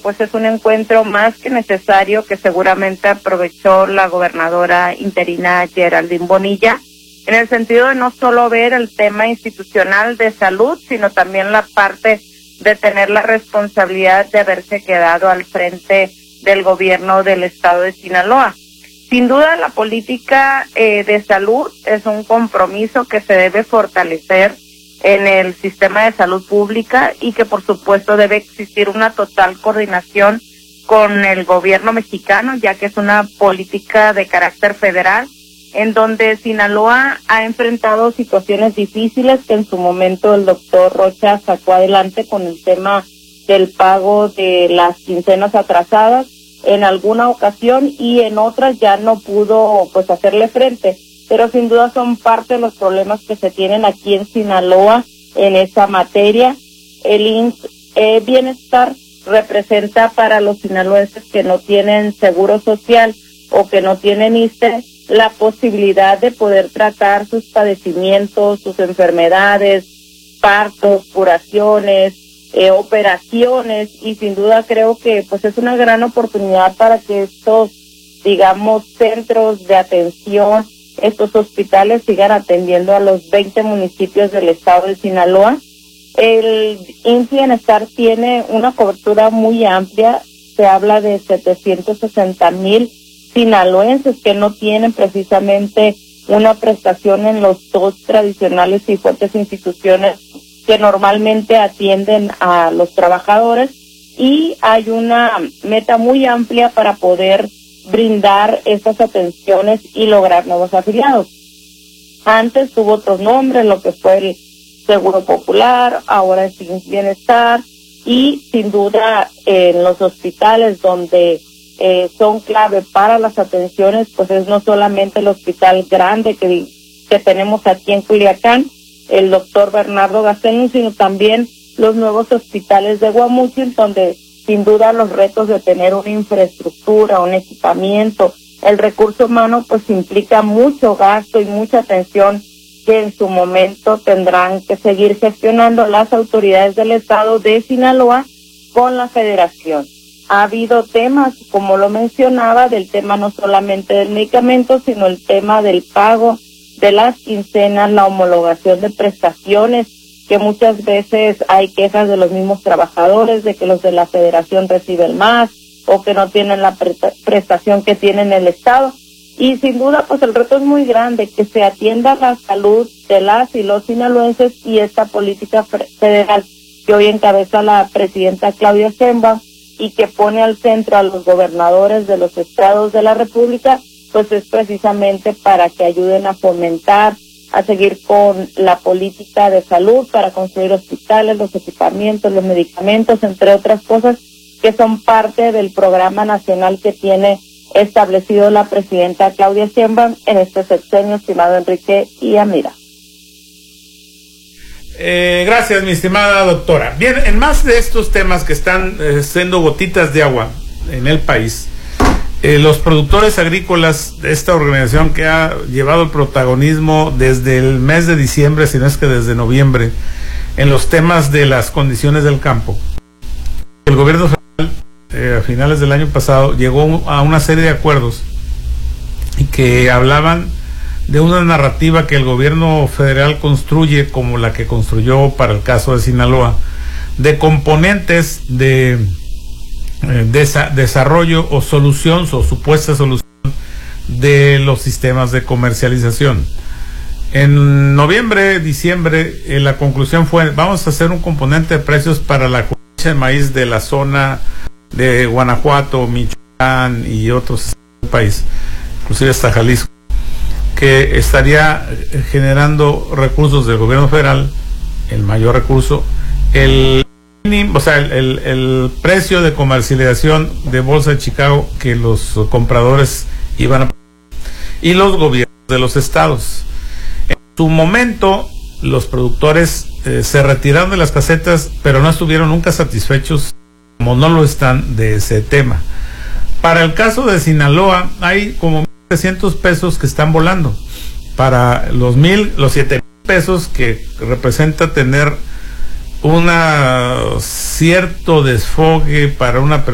pues es un encuentro más que necesario que seguramente aprovechó la gobernadora interina Geraldine Bonilla, en el sentido de no solo ver el tema institucional de salud, sino también la parte de tener la responsabilidad de haberse quedado al frente del gobierno del estado de Sinaloa. Sin duda, la política de salud es un compromiso que se debe fortalecer en el sistema de salud pública y que por supuesto debe existir una total coordinación con el gobierno mexicano, ya que es una política de carácter federal, en donde Sinaloa ha enfrentado situaciones difíciles que en su momento el doctor Rocha sacó adelante con el tema del pago de las quincenas atrasadas en alguna ocasión y en otras ya no pudo pues hacerle frente, pero sin duda son parte de los problemas que se tienen aquí en Sinaloa en esa materia. El IMSS Bienestar representa para los sinaloenses que no tienen seguro social o que no tienen ISSSTE la posibilidad de poder tratar sus padecimientos, sus enfermedades, partos, curaciones, operaciones, y sin duda creo que pues es una gran oportunidad para que estos, digamos, centros de atención, estos hospitales sigan atendiendo a los 20 municipios del estado de Sinaloa. El IMSS Bienestar tiene una cobertura muy amplia, se habla de 760,000 sinaloenses que no tienen precisamente una prestación en los dos tradicionales y fuertes instituciones que normalmente atienden a los trabajadores, y hay una meta muy amplia para poder brindar estas atenciones y lograr nuevos afiliados. Antes tuvo otros nombres, lo que fue el Seguro Popular, ahora es IMSS Bienestar, y sin duda en los hospitales donde son clave para las atenciones, pues es no solamente el hospital grande que tenemos aquí en Culiacán, el doctor Bernardo Gastón, sino también los nuevos hospitales de Guamúchil, donde sin duda los retos de tener una infraestructura, un equipamiento, el recurso humano, pues implica mucho gasto y mucha atención que en su momento tendrán que seguir gestionando las autoridades del estado de Sinaloa con la federación. Ha habido temas, como lo mencionaba, del tema no solamente del medicamento, sino el tema del pago de las quincenas, la homologación de prestaciones, que muchas veces hay quejas de los mismos trabajadores de que los de la federación reciben más o que no tienen la prestación que tienen el estado. Y sin duda, pues el reto es muy grande, que se atienda la salud de las y los sinaloenses, y esta política federal que hoy encabeza la presidenta Claudia Sheinbaum y que pone al centro a los gobernadores de los estados de la República, pues es precisamente para que ayuden a fomentar, a seguir con la política de salud, para construir hospitales, los equipamientos, los medicamentos, entre otras cosas, que son parte del programa nacional que tiene establecido la presidenta Claudia Sheinbaum en este sexenio, estimado Enrique y Amira. Gracias, mi estimada doctora. Bien, en más de estos temas que están siendo gotitas de agua en el país, los productores agrícolas de esta organización que ha llevado el protagonismo desde el mes de diciembre, si no es que desde noviembre, en los temas de las condiciones del campo. El gobierno federal, a finales del año pasado, llegó a una serie de acuerdos y que hablaban de una narrativa que el gobierno federal construye, como la que construyó para el caso de Sinaloa, de componentes de desarrollo o solución o supuesta solución de los sistemas de comercialización. En noviembre, diciembre, la conclusión fue: vamos a hacer un componente de precios para la cosecha de maíz de la zona de Guanajuato, Michoacán y otros países, inclusive hasta Jalisco, que estaría generando recursos del gobierno federal, el mayor recurso, el precio de comercialización de Bolsa de Chicago que los compradores iban a pagar, y los gobiernos de los estados. En su momento, los productores se retiraron de las casetas, pero no estuvieron nunca satisfechos, como no lo están, de ese tema. Para el caso de Sinaloa, hay como 1,300 pesos que están volando. Para los 7,000 pesos que representa tener cierto desfogue para una persona